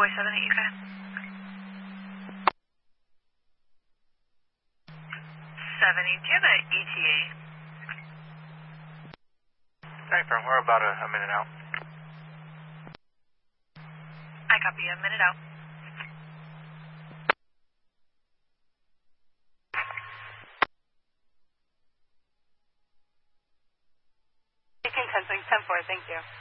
Boy 78 UK. 70, do you have an ETA? Hey, firm, we're about a minute out. I copy, a minute out. Taking 10-4, thank you.